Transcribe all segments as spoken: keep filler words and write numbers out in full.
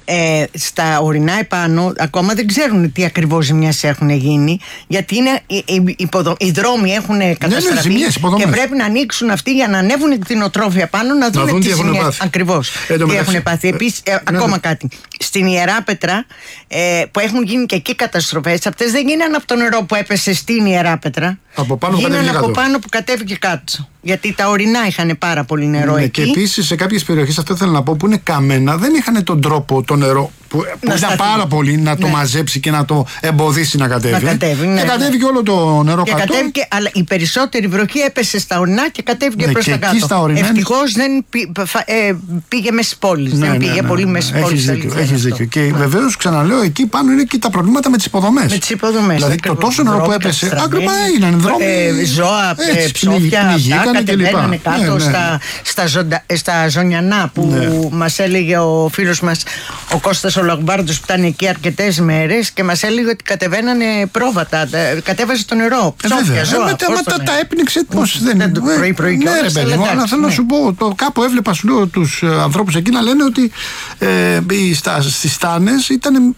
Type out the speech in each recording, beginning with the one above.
ε, στα ορεινά επάνω ακόμα δεν ξέρουν τι ακριβώς ζημιές έχουν γίνει, γιατί είναι, οι, οι, υποδο, οι δρόμοι έχουν καταστραφεί, ναι, ναι, ζημιές, και πρέπει να ανοίξουν αυτοί για να ανέβουν οι κτηνοτρόφοι πάνω να δουν, να δουν τι ζημιές ακριβώς ε, τι έχουν πάθει. Επίσης, ε, ναι, ακόμα ναι. κάτι. Στην Ιεράπετρα ε, που έχουν γίνει και εκεί καταστροφές, αυτές δεν γίνανε από το νερό που έπεσε στην Ιεράπετρα. Από πάνω, γίνανε από πάνω που κατέβηκε κάτω. Γιατί τα ορεινά είχαν πάρα πολύ νερό, ναι, εκεί. Και επίσης σε κάποιες περιοχές, αυτό θέλω να πω, που είναι καμένα, δεν είχαν τον τρόπο το νερό που, που ήταν πάρα πολύ να το, ναι, μαζέψει και να το εμποδίσει να κατέβει. Να κατέβει, ναι, και κατέβηκε, ναι, όλο το νερό και κάτω. Κατέβηκε, αλλά η περισσότερη βροχή έπεσε στα ορεινά και κατέβηκε, ναι, προς τα κάτω. Ευτυχώς δεν πή, ε, πήγε μέσα στις πόλεις. Ναι, δεν ναι, πήγε ναι, ναι, πολύ, ναι, μέσα στις πόλεις. Έχεις δίκιο. Και ναι, βεβαίως ξαναλέω, εκεί πάνω είναι και τα προβλήματα με τις υποδομές. Με τις υποδομές. Δηλαδή το τόσο νερό που έπεσε, άκρημα έγιναν δρόμοι. Ζώα, ψόφια, κατεβαίνανε κάτω, ναι, στα, στα, ζωντα, στα ζωνιανά που, ναι, μας έλεγε ο φίλος μας ο Κώστας ο Λαγμπάρντος που ήταν εκεί αρκετές μέρες και μας έλεγε ότι κατεβαίνανε πρόβατα, κατέβαζε το νερό, ψόφια, ζώα. Ε, μετά, μετά τα έπνιξε, πώς δεν είναι. Πρωί, πρωί, ναι, ρε παιδί μου, αλλά θέλω να σου πω, το, κάπου έβλεπα, σου λέω, τους ε, ανθρώπους εκεί να λένε ότι ε, στα, στις στάνες ήταν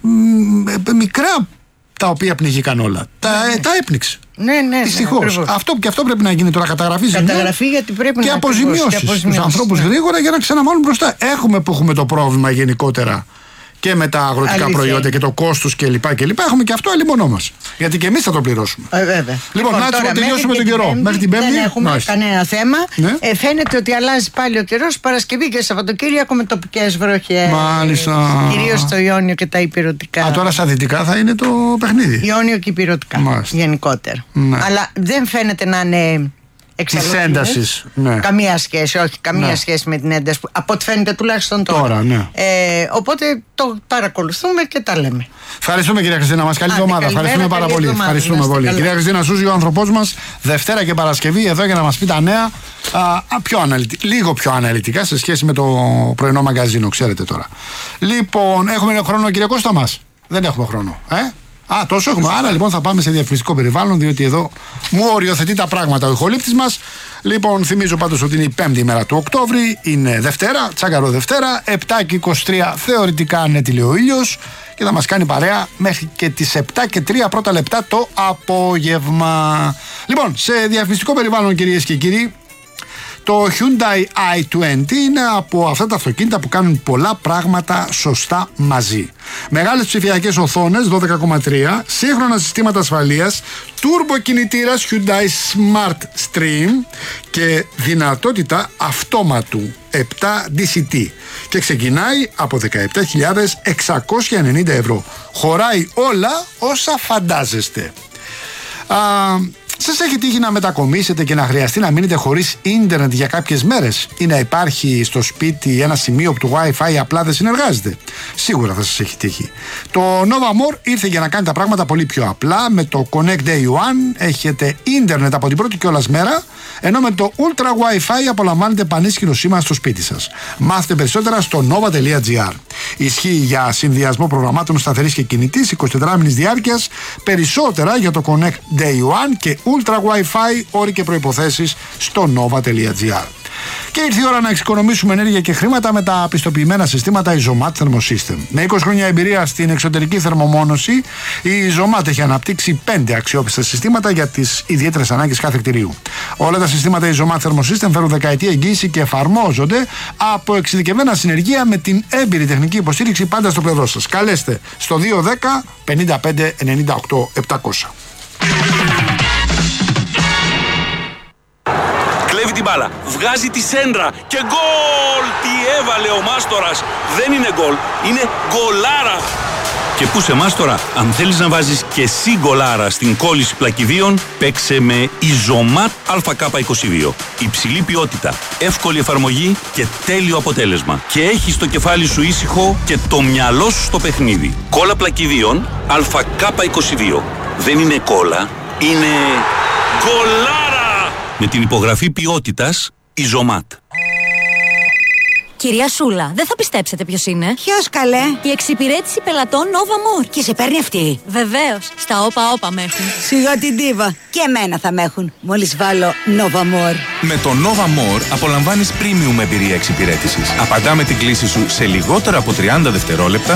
ε, μικρά τα οποία πνιγήκαν όλα. Τα, ναι, ε, τα έπνιξε. Ναι, ναι, δυστυχώς. Ναι, αυτό, και αυτό πρέπει να γίνει τώρα. Καταγραφή, καταγραφή γιατί πρέπει και να αποζημιώσεις στους ανθρώπους, ναι, γρήγορα για να ξαναβάλουν μπροστά. Έχουμε που έχουμε το πρόβλημα γενικότερα και με τα αγροτικά, αλήθεια, προϊόντα και το κόστος κλπ. κλπ. Έχουμε και αυτό αλλήμονό μας. Γιατί και εμείς θα το πληρώσουμε. Ε, βέβαια. Λοιπόν, λοιπόν να τελειώσουμε τον καιρό. Μέχρι την Πέμπτη δεν έχουμε Μάλιστα. κανένα θέμα. Ναι. Ε, φαίνεται ότι αλλάζει πάλι ο καιρός. Παρασκευή και Σαββατοκύριακο με τοπικές βροχές. Μάλιστα. Κυρίως στο Ιόνιο και τα υπηρετικά. Α, τώρα στα δυτικά θα είναι το παιχνίδι. Ιόνιο και υπηρετικά. Γενικότερα. Ναι. Αλλά δεν φαίνεται να είναι. Τη ένταση. Ναι. Καμία σχέση, όχι, καμία, ναι, σχέση με την ένταση. Από ό,τι φαίνεται τουλάχιστον τώρα. τώρα ναι. ε, οπότε το παρακολουθούμε και τα λέμε. Ευχαριστούμε, κυρία Χριστίνα μας. Καλή εβδομάδα. Ευχαριστούμε πάρα πολύ. Εβδομάδα. Ευχαριστούμε πολύ. Καλά. Κυρία Χριστίνα Σούζη, ο άνθρωπός μας, Δευτέρα και Παρασκευή εδώ για να μας πει τα νέα α, α, πιο αναλυτικά, λίγο πιο αναλυτικά σε σχέση με το πρωινό μαγκαζίνο, ξέρετε τώρα. Λοιπόν, έχουμε χρόνο, κύριε Κώστα μας? Δεν έχουμε χρόνο. Ε? Α, τόσο έχουμε. Άρα λοιπόν θα πάμε σε διαφημιστικό περιβάλλον, διότι εδώ μου οριοθετεί τα πράγματα ο ηχολήπτης μας. Λοιπόν, θυμίζω πάντως ότι είναι η πέμπτη ημέρα του Οκτώβρη, είναι Δευτέρα, τσάκαρο Δευτέρα, επτά και είκοσι τρία θεωρητικά ανέτειλε ο ήλιος και θα μας κάνει παρέα μέχρι και τις επτά και τρία πρώτα λεπτά το απόγευμα. Λοιπόν, σε διαφημιστικό περιβάλλον, κυρίες και κύριοι, το Hyundai άι είκοσι είναι από αυτά τα αυτοκίνητα που κάνουν πολλά πράγματα σωστά μαζί. Μεγάλες ψηφιακές οθόνες δώδεκα κόμμα τρία, σύγχρονα συστήματα ασφαλείας, turbo κινητήρας Hyundai Smart Stream και δυνατότητα αυτόματου επτά ντι σι τι και ξεκινάει από δεκαεπτά χιλιάδες εξακόσια ενενήντα ευρώ. Χωράει όλα όσα φαντάζεστε. Α, σας έχει τύχει να μετακομίσετε και να χρειαστεί να μείνετε χωρίς ίντερνετ για κάποιες μέρες ή να υπάρχει στο σπίτι ένα σημείο που το Wi-Fi απλά δεν συνεργάζεται? Σίγουρα θα σας έχει τύχει. Το Nova More ήρθε για να κάνει τα πράγματα πολύ πιο απλά. Με το Connect Day One έχετε ίντερνετ από την πρώτη κιόλας μέρα, ενώ με το Ultra Wi-Fi απολαμβάνετε πανίσχυρο σήμα στο σπίτι σας. Μάθετε περισσότερα στο nova τελεία gr. Ισχύει για συνδυασμό προγραμμάτων σταθερής και κινητής εικοσιτετράωρης διάρκειας. Περισσότερα για το Connect Day One και Ultra Wi-Fi, όροι και προϋποθέσεις στο nova τελεία gr. Και ήρθε η ώρα να εξοικονομήσουμε ενέργεια και χρήματα με τα πιστοποιημένα συστήματα Isomat Thermosystem. Με είκοσι χρόνια εμπειρία στην εξωτερική θερμομόνωση, η Isomat έχει αναπτύξει πέντε αξιόπιστα συστήματα για τις ιδιαίτερες ανάγκες κάθε κτηρίου. Όλα τα συστήματα Isomat Thermosystem φέρουν δεκαετή εγγύηση και εφαρμόζονται από εξειδικευμένα συνεργεία με την έμπειρη τεχνική υποστήριξη πάντα στο πλευρό σας. Καλέστε στο δύο δέκα πενήντα πέντε ενενήντα οκτώ επτακόσια. Κλέβει την μπάλα, βγάζει τη σέντρα και γκολ! Τι έβαλε ο Μάστορας! Δεν είναι γκολ, είναι γκολάρα! Και πού σε Μάστορα, αν θέλεις να βάζεις και εσύ γκολάρα στην κόλληση πλακιδίων, παίξε με Isomat έι κέι είκοσι δύο. Υψηλή ποιότητα, εύκολη εφαρμογή και τέλειο αποτέλεσμα. Και έχεις το κεφάλι σου ήσυχο και το μυαλό σου στο παιχνίδι. Κόλλα πλακιδίων έι κέι είκοσι δύο. Δεν είναι κόλλα, είναι γκολάρα! Με την υπογραφή ποιότητας Isomat. Κυρία Σούλα, δεν θα πιστέψετε ποιος είναι. Ποιος, καλέ? Η εξυπηρέτηση πελατών Nova More. Και σε παίρνει αυτή? Βεβαίως, στα όπα όπα με έχουν. Σιγά την ντίβα. Και εμένα θα με έχουν, μόλις βάλω Nova More. Με το Nova More απολαμβάνεις premium εμπειρία εξυπηρέτησης. Απαντάμε την κλήση σου σε λιγότερα από τριάντα δευτερόλεπτα